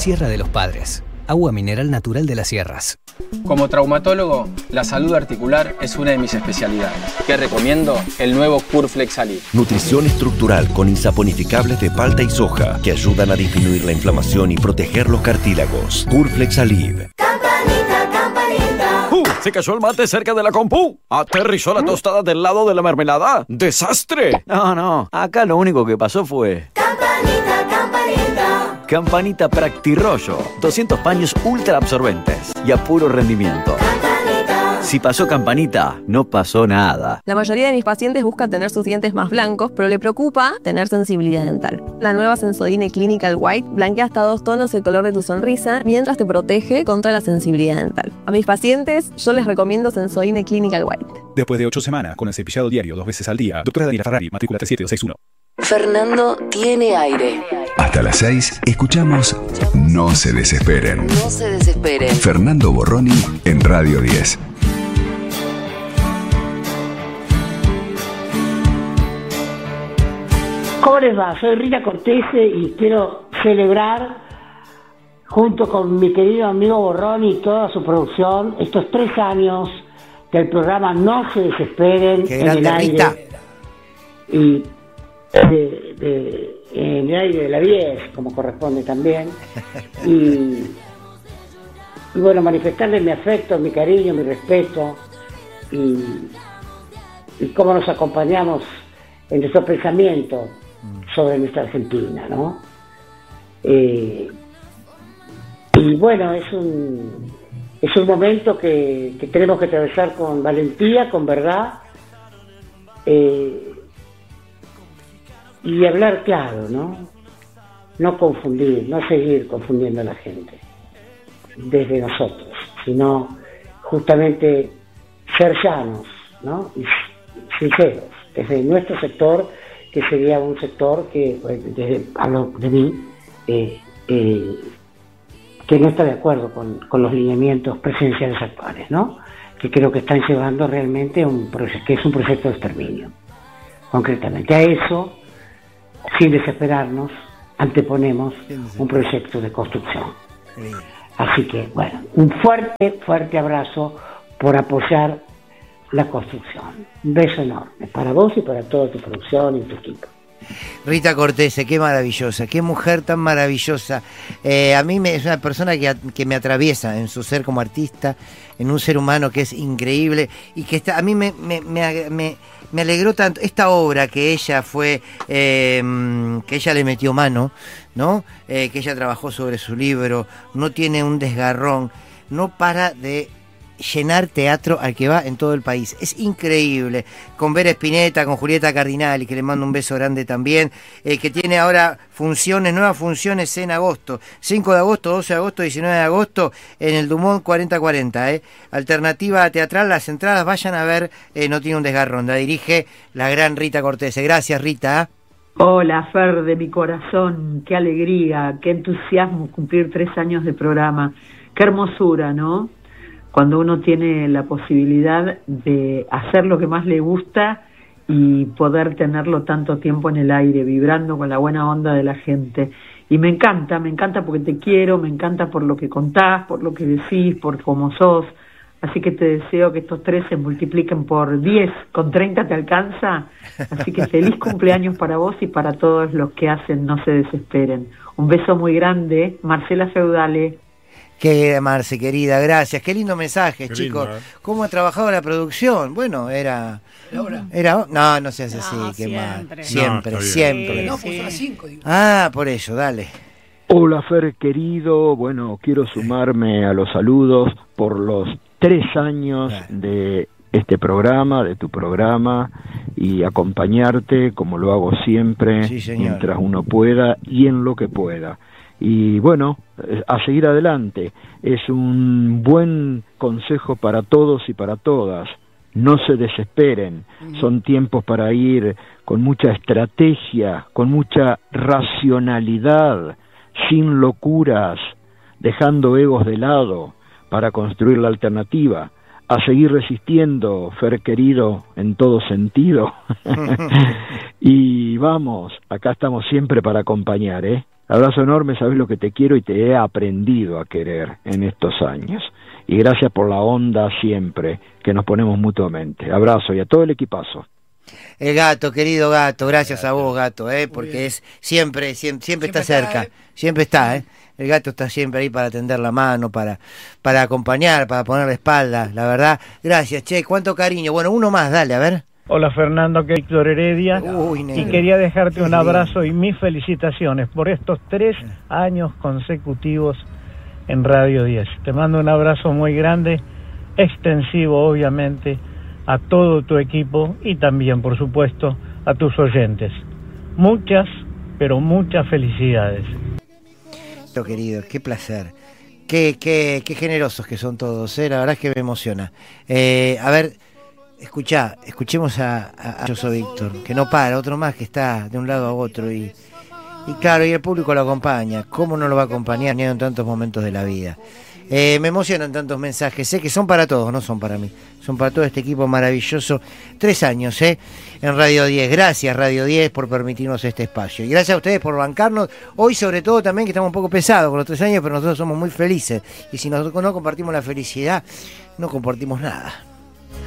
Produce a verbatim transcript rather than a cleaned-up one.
Sierra de los Padres. Agua mineral natural de las sierras. Como traumatólogo, la salud articular es una de mis especialidades. ¿Qué recomiendo? El nuevo Curflex Aliv. Nutrición estructural con insaponificables de palta y soja que ayudan a disminuir la inflamación y proteger los cartílagos. Curflex Aliv. Campanita, campanita. ¡Uh! Se cayó el mate cerca de la compu. Aterrizó la tostada del lado de la mermelada. ¡Desastre! No, no. Acá lo único que pasó fue... Campanita, campanita. Campanita Practirollo. doscientos paños ultra absorbentes y a puro rendimiento. Campanita. Si pasó Campanita, no pasó nada. La mayoría de mis pacientes buscan tener sus dientes más blancos, pero le preocupa tener sensibilidad dental. La nueva Sensodyne Clinical White blanquea hasta dos tonos el color de tu sonrisa mientras te protege contra la sensibilidad dental. A mis pacientes yo les recomiendo Sensodyne Clinical White. Después de ocho semanas con el cepillado diario dos veces al día, doctora Daniela Ferrari, matrícula tres siete dos seis uno. Fernando tiene aire. Hasta las seis escuchamos No se desesperen. No se desesperen. Fernando Borroni en Radio diez. ¿Cómo les va? Soy Rita Cortese y quiero celebrar junto con mi querido amigo Borroni y toda su producción estos tres años del programa No se desesperen. Qué en el grande, aire Rita. y de, de, en el aire de la diez, como corresponde también, y, y bueno, manifestarles mi afecto, mi cariño, mi respeto y, y cómo nos acompañamos en nuestro pensamiento sobre nuestra Argentina, ¿no? Eh, y bueno, es un es un momento que, que tenemos que atravesar con valentía, con verdad, eh, y hablar claro, ¿no? No confundir, no seguir confundiendo a la gente desde nosotros, sino justamente ser llanos, ¿no? Y sinceros, desde nuestro sector, que sería un sector que, desde, hablo de mí, eh, eh, que no está de acuerdo con, con los lineamientos presidenciales actuales, ¿no? Que creo que están llevando realmente un proyecto, que es un proyecto de exterminio. Concretamente a eso, sin desesperarnos, anteponemos un proyecto de construcción. Así que, bueno, un fuerte, fuerte abrazo por apoyar la construcción. Un beso enorme para vos y para toda tu producción y tu equipo. Rita Cortese, qué maravillosa, qué mujer tan maravillosa. Eh, a mí me, es una persona que, que me atraviesa en su ser como artista, en un ser humano que es increíble y que está, a mí me, me, me, me, me alegró tanto esta obra que ella fue, eh, que ella le metió mano, ¿no? Eh, que ella trabajó sobre su libro, no tiene un desgarrón, no para de llenar teatro al que va en todo el país. Es increíble, con Vera Spinetta, con Julieta Cardinali, que le mando un beso grande también, eh, que tiene ahora funciones, nuevas funciones en agosto, cinco de agosto, doce de agosto, diecinueve de agosto, en el Dumont cuarenta cuarenta, eh. Alternativa teatral, las entradas, vayan a ver, eh, No tiene un desgarrón, la dirige la gran Rita Cortese. Gracias, Rita. Hola, Fer, de mi corazón, qué alegría, qué entusiasmo cumplir tres años de programa, qué hermosura, ¿no? Cuando uno tiene la posibilidad de hacer lo que más le gusta y poder tenerlo tanto tiempo en el aire, vibrando con la buena onda de la gente. Y me encanta, me encanta porque te quiero, me encanta por lo que contás, por lo que decís, por cómo sos. Así que te deseo que estos tres se multipliquen por diez, con treinta te alcanza. Así que feliz cumpleaños para vos y para todos los que hacen No se desesperen. Un beso muy grande, Marcela Feudale. Qué Marce, querida, gracias. Qué lindo mensaje, Qué chicos. lindo, ¿eh? ¿Cómo ha trabajado la producción? Bueno, era... ¿Ahora? Era, no, no se hace así, No, qué siempre. mal. Siempre, No, está siempre. bien. No, pues a las cinco, digo. Ah, por eso, dale. Hola Fer querido, bueno, quiero sumarme a los saludos por los tres años de este programa, de tu programa, y acompañarte como lo hago siempre, Sí, señor. mientras uno pueda y en lo que pueda. Y bueno, a seguir adelante. Es un buen consejo para todos y para todas. No se desesperen. Son tiempos para ir con mucha estrategia, con mucha racionalidad, sin locuras, dejando egos de lado para construir la alternativa. A seguir resistiendo, Fer querido, en todo sentido. Y vamos, acá estamos siempre para acompañar, ¿eh? Abrazo enorme, sabes lo que te quiero y te he aprendido a querer en estos años. Y gracias por la onda siempre que nos ponemos mutuamente. Abrazo y a todo el equipazo. El gato, querido gato, gracias a vos, gato, ¿eh? Porque es siempre, siempre, siempre está cerca, siempre está, ¿eh? El gato está siempre ahí para tender la mano, para, para acompañar, para poner la espalda, la verdad. Gracias, che, cuánto cariño. Bueno, uno más, dale, a ver. Hola Fernando, que Víctor Heredia. Uy, y quería dejarte un abrazo y mis felicitaciones por estos tres años consecutivos en Radio diez. Te mando un abrazo muy grande, extensivo obviamente, a todo tu equipo y también, por supuesto, a tus oyentes. Muchas, pero muchas felicidades. Querido, qué placer. Qué, qué, qué generosos que son todos, ¿eh? La verdad es que me emociona. Eh, a ver, escuchá, escuchemos a, a, a Yoso Víctor, que no para, otro más que está de un lado a otro y, y claro, y el público lo acompaña. ¿Cómo no lo va a acompañar ni en tantos momentos de la vida? Eh, me emocionan tantos mensajes, sé que son para todos, no son para mí, son para todo este equipo maravilloso. Tres años, ¿eh? En Radio diez, gracias Radio diez por permitirnos este espacio. Y gracias a ustedes por bancarnos, hoy sobre todo también que estamos un poco pesados con los tres años, pero nosotros somos muy felices. Y si nosotros no compartimos la felicidad, no compartimos nada.